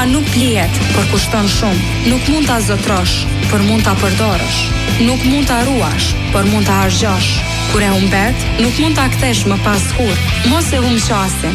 Koha nuk blihet, por kushton shumë. Nuk mund ta zotrosh, por mund ta përdorësh. Nuk mund ta ruash, por mund ta harxhosh. Kur e humbet, nuk mund ta kthesh më pas kurrë. Mos e humb qasin.